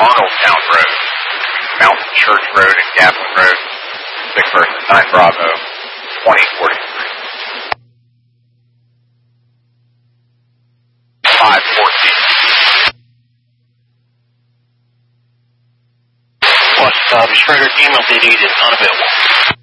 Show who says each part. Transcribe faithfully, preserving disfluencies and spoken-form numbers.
Speaker 1: Arnoldtown Road, Mountain Church Road and Gatlin Road, six versus nine Bravo, twenty forty-three. five fourteen.
Speaker 2: What's uh, Schroeder team of the is unavailable.